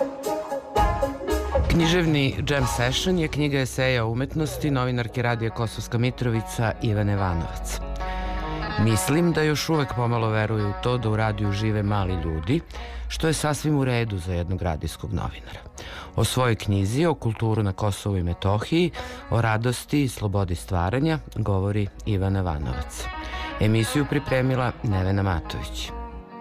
Književni Jam Session je knjiga eseja o umetnosti novinarke Radija Kosovska Mitrovica Ivane Vanovac. Mislim da još uvek pomalo veruje u to da u radiju žive mali ljudi, što je sasvim u redu za jednog radijskog novinara. O svojoj knjizi, o kulturu na Kosovu i Metohiji, o radosti i slobodi stvaranja govori Ivana Vanovac. Emisiju pripremila Nevena Matović.